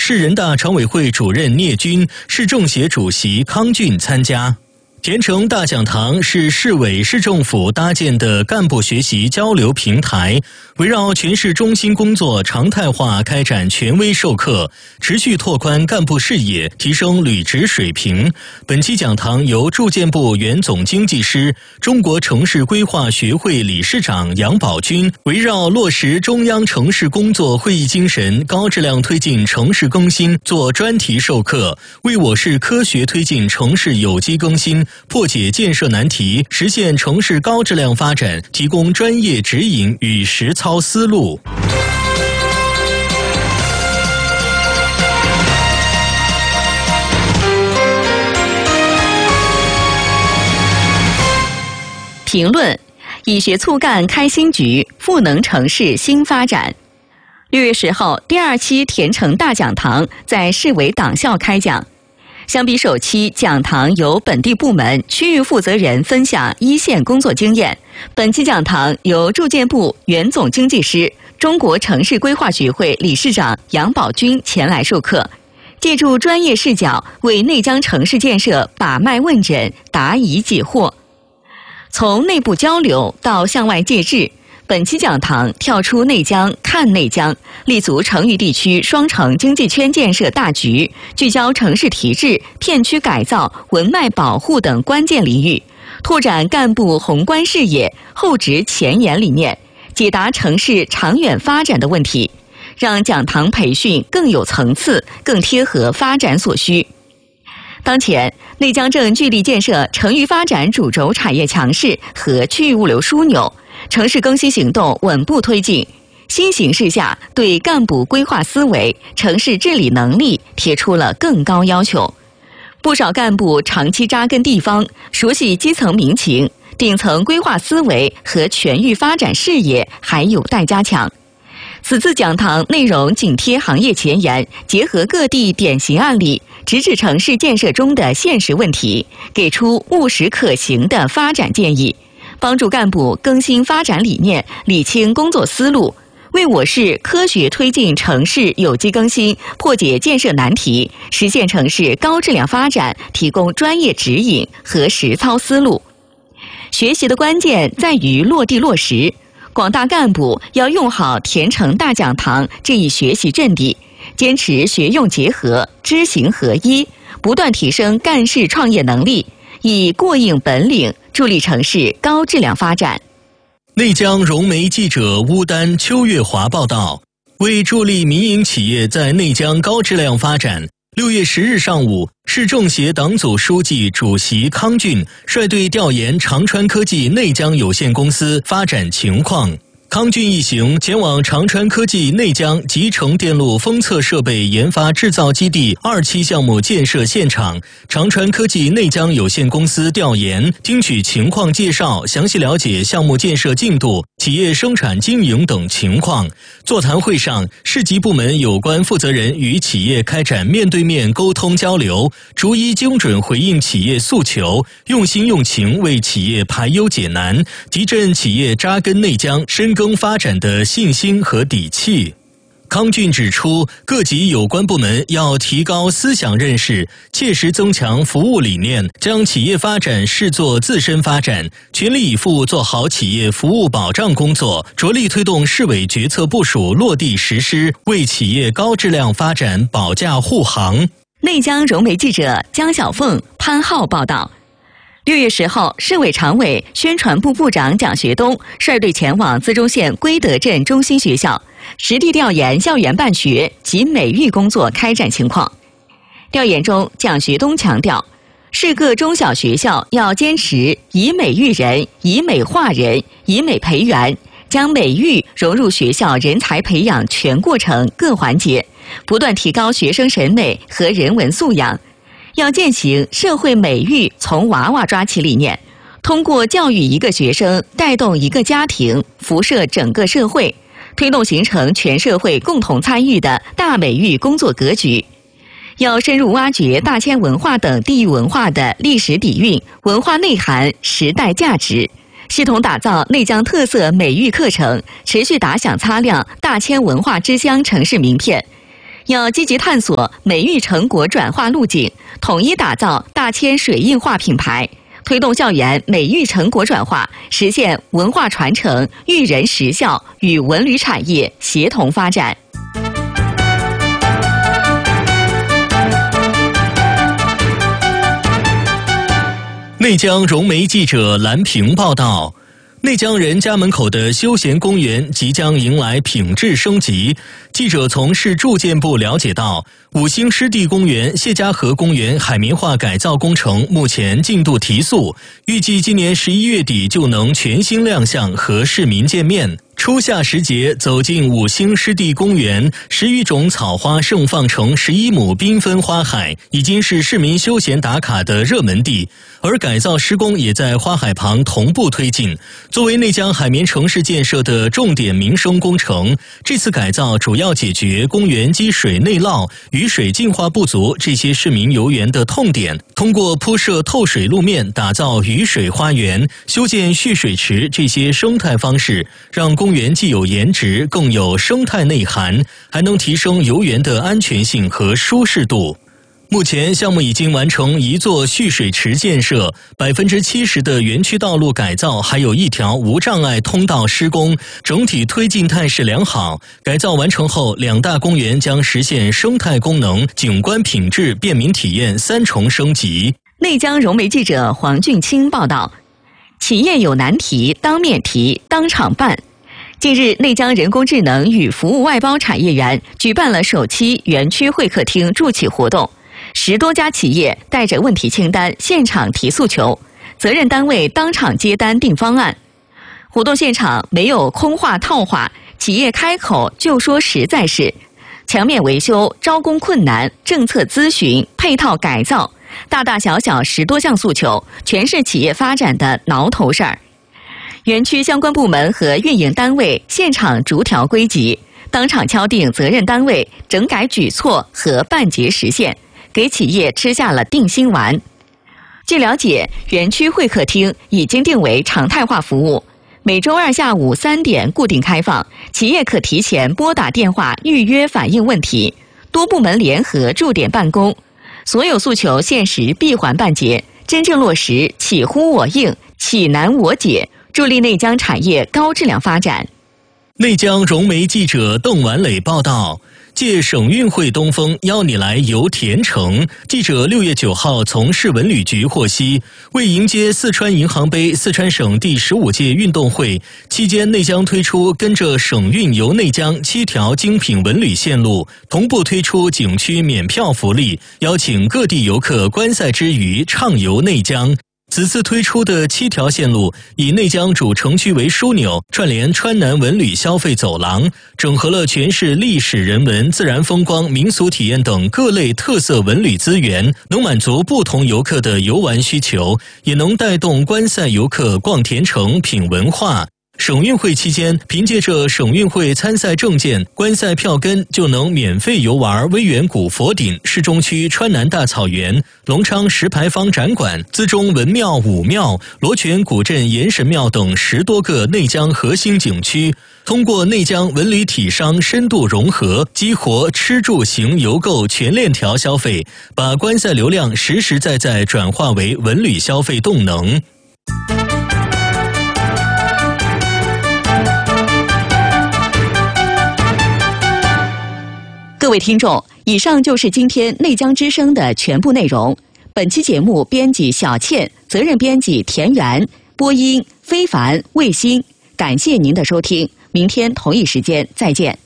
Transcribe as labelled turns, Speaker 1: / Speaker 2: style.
Speaker 1: 市人大常委会主任聂军、市政协主席康俊参加。甜城大讲堂是市委市政府搭建的干部学习交流平台，围绕全市中心工作常态化开展权威授课，持续拓宽干部视野，提升履职水平。本期讲堂由住建部原总经济师、中国城市规划学会理事长杨宝军，围绕落实中央城市工作会议精神，高质量推进城市更新做专题授课，为我市科学推进城市有机更新、破解建设难题、实现城市高质量发展提供专业指引与实操思路。
Speaker 2: 评论：以学促干开新局，赋能城市新发展。6月10号，第2期甜城大讲堂在市委党校开讲。相比首期，讲堂由本地部门区域负责人分享一线工作经验。本期讲堂由住建部原总经济师、中国城市规划学会理事长杨宝军前来授课，借助专业视角为内江城市建设把脉问诊、答疑解惑。从内部交流到向外介质，本期讲堂跳出内江看内江，立足城域地区双城经济圈建设大局，聚焦城市提质、片区改造、文脉保护等关键领域，拓展干部宏观视野、厚植前沿理念，解答城市长远发展的问题，让讲堂培训更有层次、更贴合发展所需。当前，内江正聚力建设城域发展主轴产业强势和区域物流枢纽，城市更新行动稳步推进。新形势下，对干部规划思维、城市治理能力提出了更高要求。不少干部长期扎根地方，熟悉基层民情，顶层规划思维和全域发展视野还有待加强。此次讲堂内容紧贴行业前沿，结合各地典型案例，直指城市建设中的现实问题，给出务实可行的发展建议，帮助干部更新发展理念，理清工作思路，为我市科学推进城市有机更新、破解建设难题、实现城市高质量发展提供专业指引和实操思路。学习的关键在于落地落实，广大干部要用好甜城大讲堂这一学习阵地，坚持学用结合、知行合一，不断提升干事创业能力，以过硬本领助力城市高质量发展。
Speaker 1: 内江融媒记者乌丹、邱月华报道，为助力民营企业在内江高质量发展，6月10日上午，市政协党组书记、主席康俊率队调研长川科技内江有限公司发展情况。康俊一行前往长川科技内江集成电路封测设备研发制造基地2期项目建设现场，长川科技内江有限公司调研，听取情况介绍，详细了解项目建设进度、企业生产经营等情况。座谈会上，市级部门有关负责人与企业开展面对面沟通交流，逐一精准回应企业诉求，用心用情为企业排忧解难，提振企业扎根内江、深耕发展的信心和底气。康俊指出，各级有关部门要提高思想认识，切实增强服务理念，将企业发展视作自身发展，全力以赴做好企业服务保障工作，着力推动市委决策部署落地实施，为企业高质量发展保驾护航。
Speaker 2: 内江融媒记者江小凤、潘浩报道。6月10号，市委常委、宣传部部长蒋学东率队前往资中县归德镇中心学校，实地调研校园办学及美育工作开展情况。调研中，蒋学东强调，市各中小学校要坚持以美育人、以美化人、以美培元，将美育融入学校人才培养全过程各环节，不断提高学生审美和人文素养。要践行社会美育从娃娃抓起理念，通过教育一个学生，带动一个家庭，辐射整个社会，推动形成全社会共同参与的大美育工作格局。要深入挖掘大千文化等地域文化的历史底蕴、文化内涵、时代价值，系统打造内江特色美育课程，持续打响擦亮大千文化之乡城市名片。 要积极探索美育成果转化路径，统一打造大千水印化品牌，推动校园美育成果转化，实现文化传承、育人实效与文旅产业协同发展。
Speaker 1: 内江融媒记者蓝平报道，内江人家门口的休闲公园即将迎来品质升级。记者从市住建部了解到，五星湿地公园谢家河公园海绵化改造工程目前进度提速，预计今年11月底就能全新亮相和市民见面。初夏时节走进五星湿地公园，10余种草花盛放成11亩缤纷花海，已经是市民休闲打卡的热门地。而改造施工也在花海旁同步推进。作为内江海绵城市建设的重点民生工程，这次改造主要解决公园积水内涝、雨水净化不足这些市民游园的痛点，通过铺设透水路面、打造雨水花园、修建蓄水池这些生态方式，让公园既有颜值，更有生态内涵，还能提升游园的安全性和舒适度。目前项目已经完成1座蓄水池建设，70%的园区道路改造，还有1条无障碍通道施工，整体推进态势良好。改造完成后，2大公园将实现生态功能、景观品质、便民体验3重升级。
Speaker 2: 内江融媒记者黄俊清报道，企业有难题当面提，当场办。近日，内江人工智能与服务外包产业园举办了首期园区会客厅助企活动，10多家企业带着问题清单现场提诉求，责任单位当场接单定方案。活动现场没有空话套话，企业开口就说实在事，墙面维修、招工困难、政策咨询、配套改造，大大小小10多项诉求，全是企业发展的挠头事儿。园区相关部门和运营单位现场逐条归集，当场敲定责任单位、整改举措和办结实现，给企业吃下了定心丸。据了解，园区会客厅已经定为常态化服务，每周2下午3点固定开放，企业可提前拨打电话预约反映问题，多部门联合驻点办公，所有诉求限时闭环办结，真正落实企呼我应、企难我解，助力内江产业高质量发展。
Speaker 1: 内江融媒记者邓完磊报道，借省运会东风，邀你来游田城。记者6月9号从市文旅局获悉，为迎接四川银行杯四川省第15届运动会期间，内江推出跟着省运游内江7条精品文旅线路，同步推出景区免票福利，邀请各地游客观赛之余畅游内江。此次推出的7条线路以内江主城区为枢纽，串联川南文旅消费走廊，整合了全市历史人文、自然风光、民俗体验等各类特色文旅资源，能满足不同游客的游玩需求，也能带动观赛游客逛田城、品文化。省运会期间，凭借着省运会参赛证件、观赛票根，就能免费游玩威远古佛顶、市中区川南大草原、隆昌石牌坊展馆、资中文庙5庙、罗泉古镇岩神庙等10多个内江核心景区。通过内江文旅体商深度融合，激活吃住行游购全链条消费，把观赛流量实实在在转化为文旅消费动能。
Speaker 2: 各位听众，以上就是今天内江之声的全部内容。本期节目编辑小倩，责任编辑田园，播音非凡、卫星。感谢您的收听，明天同一时间再见。